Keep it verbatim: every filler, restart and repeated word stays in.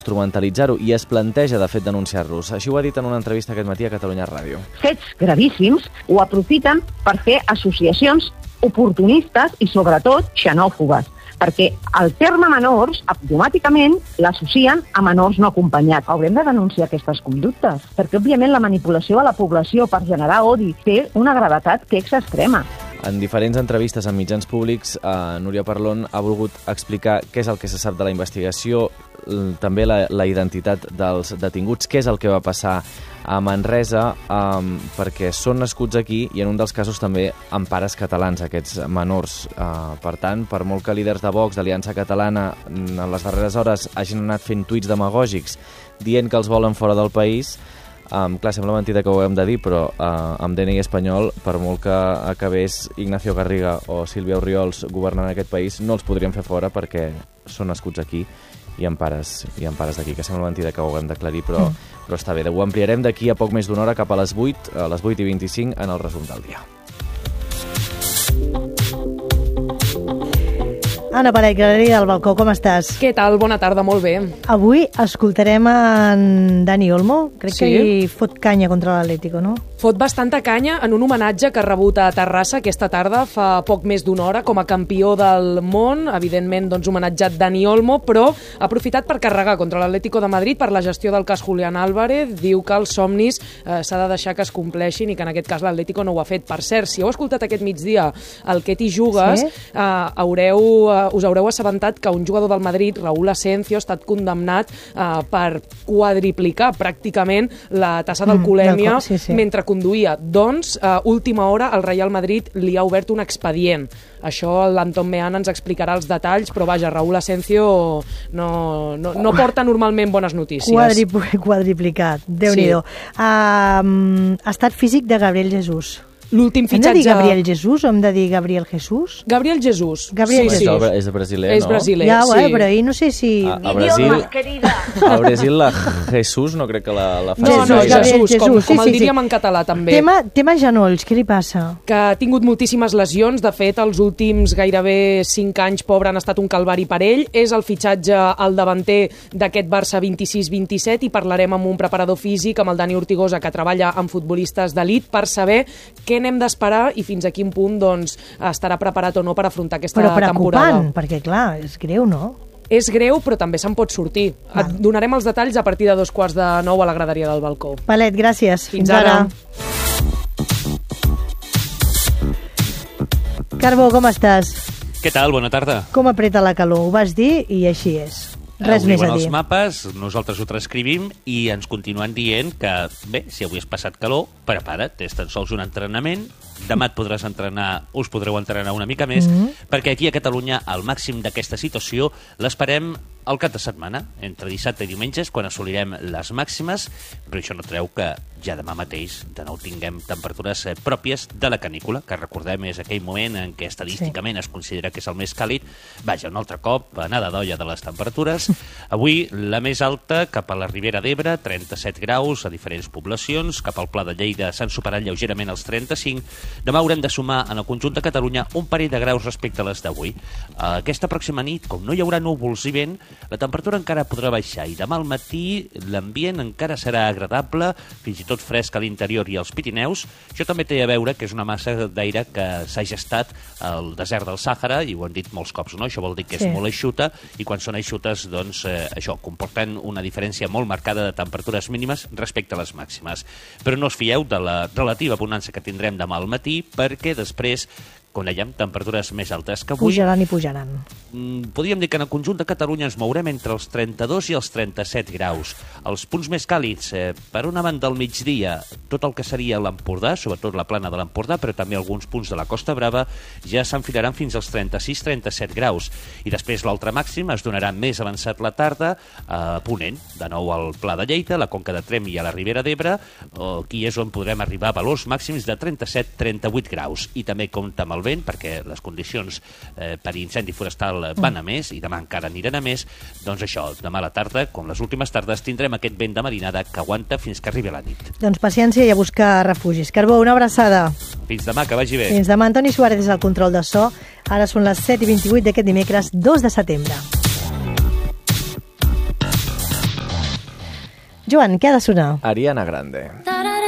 instrumentalitzar-ho i es planteja, de fet, denunciar-los. Així ho ha dit en una entrevista aquest matí a Catalunya Ràdio. Fets gravíssims ho aprofiten per fer associacions oportunistes i, sobretot, xenòfobes, perquè el terme menors, automàticament, l'associen a menors no acompanyats. Haurem de denunciar aquestes conductes, perquè, òbviament, la manipulació de la població per generar odi té una gravetat que és extrema. En diferents entrevistes en mitjans públics, eh, Núria Parlon ha volgut explicar què és el que se sap de la investigació, també la, la identitat dels detinguts, què és el que va passar a Manresa, eh, perquè són nascuts aquí i en un dels casos també amb pares catalans, aquests menors. Eh, per tant, per molt que líders de Vox, d'Aliança Catalana, en les darreres hores hagin anat fent tuits demagògics dient que els volen fora del país, Um, clar, sembla mentida que ho hem de dir, però uh, amb D N I espanyol, per molt que acabés Ignacio Garriga o Sílvia Orriols governant aquest país, no els podríem fer fora perquè són nascuts aquí i amb pares, i amb pares d'aquí, que sembla mentida que ho haguem d'aclarir, però, mm. però està bé. Ho ampliarem d'aquí a poc més d'una hora cap a les vuit, a les vuit i vint-i-cinc, en el resum del dia. Anna Parell, Galeria del Balcó, com estàs? Què tal? Bona tarda, molt bé. Avui escoltarem en Dani Olmo, crec sí. que hi fot canya contra l'Atlético, no? Fot bastanta canya en un homenatge que ha rebut a Terrassa aquesta tarda, fa poc més d'una hora, com a campió del món, evidentment doncs, homenatjat Dani Olmo, però ha aprofitat per carregar contra l'Atlético de Madrid per la gestió del cas Julián Álvarez. Diu que els somnis eh, s'ha de deixar que es compleixin i que en aquest cas l'Atlético no ho ha fet. Per cert, si heu escoltat aquest migdia el Que t'hi jugues, sí? eh, haureu... Eh, us haureu assabentat que un jugador del Madrid, Raúl Asencio, ha estat condemnat eh, per quadriplicar pràcticament la tassa d'alcoholèmia mm, sí, sí. mentre conduïa. Doncs, a eh, última hora, el Real Madrid li ha obert un expedient. Això l'Anton Meana ens explicarà els detalls, però vaja, Raúl Asencio no, no, no porta normalment bones notícies. Quadrip quadriplicat, Déu-n'hi-do. Sí. Uh, estat físic de Gabriel Jesús. L'últim fitxatge... Hem de dir Gabriel Jesús o hem de dir Gabriel Jesús? Gabriel Jesús. Gabriel sí, Jesús. Sí. És brasiler, és no? brasiler, ja, sí. Eh, però ahir no sé si... A, a Brasil, a Brasil la Jesús no crec que la, la faci. No, no, Gabriel Jesús, Jesús, com, sí, com el sí, diríem sí. en català, també. Tema, tema genolls, què li passa? Que ha tingut moltíssimes lesions. De fet, els últims gairebé cinc anys, pobre, han estat un calvari per ell. És el fitxatge al davanter d'aquest Barça vint-i-sis vint-i-set i parlarem amb un preparador físic, amb el Dani Ortigosa, que treballa amb futbolistes d'elit, per saber què n'hem d'esperar i fins a quin punt doncs, estarà preparat o no per afrontar aquesta però temporada. Però perquè clar, és greu, no? És greu, però també se'n pot sortir. Val. Et donarem els detalls a partir de dos quarts de nou a la graderia del Balcó. Palet, gràcies. Fins, Fins ara. ara. Carbó, com estàs? Què tal? Bona tarda. Com apreta la calor? Ho vas dir i així és. Res ho més a diuen dir. els mapes, nosaltres ho transcrivim i ens continuen dient que, bé, si avui has passat calor, prepara't, és tan sols un entrenament, demà et podràs entrenar, us podreu entrenar una mica més, mm-hmm. perquè aquí a Catalunya el màxim d'aquesta situació l'esperem el cap de setmana, entre dissabte i diumenges, quan assolirem les màximes, però això no treu que ja demà mateix de nou tinguem temperatures eh, pròpies de la canícula, que recordem és aquell moment en què estadísticament sí. es considera que és el més càlid. Vaja, un altre cop, anada d'olla de les temperatures. Avui la més alta cap a la Ribera d'Ebre, trenta-set graus a diferents poblacions, cap al Pla de Lleida s'han superat lleugerament els trenta-cinc. Demà haurem de sumar en el conjunt de Catalunya un parell de graus respecte a les d'avui. Aquesta pròxima nit, com no hi haurà núvols i vent, la temperatura encara podrà baixar i demà al matí l'ambient encara serà agradable, fins i tot fresc a l'interior i als Pirineus. Això també té a veure que és una massa d'aire que s'ha gestat al desert del Sàhara, i ho han dit molts cops, no? Això vol dir que és sí. molt eixuta, i quan són eixutes, doncs, eh, això, comporten una diferència molt marcada de temperatures mínimes respecte a les màximes. Però no us fieu de la relativa bonança que tindrem demà al matí, perquè després, com dèiem, temperatures més altes que avui. Pujaran i pujaran. Podríem dir que en el conjunt de Catalunya ens mourem entre els trenta-dos i els trenta-set graus. Els punts més càlids, eh, per una banda al migdia, tot el que seria l'Empordà, sobretot la plana de l'Empordà, però també alguns punts de la Costa Brava, ja s'enfilaran fins als trenta-sis trenta-set graus. I després l'altre màxim es donarà més avançat la tarda a Ponent, de nou al Pla de Lleida, la Conca de Tremp i a la Ribera d'Ebre, aquí és on podrem arribar a valors màxims de trenta-set trenta-vuit graus. I també compta amb el vent, perquè les condicions eh, per incendi forestal van a més, i demà encara aniran a més. Doncs això, demà a la tarda, com les últimes tardes, tindrem aquest vent de marinada que aguanta fins que arribi la nit. Doncs paciència i a buscar refugis. Carbó, una abraçada. Fins demà, que vagi bé. Fins demà. Antoni Suárez és el control de so. Ara són les set i vint-i-vuit d'aquest dimecres dos de setembre. Joan, què ha de sonar? Ariana Grande.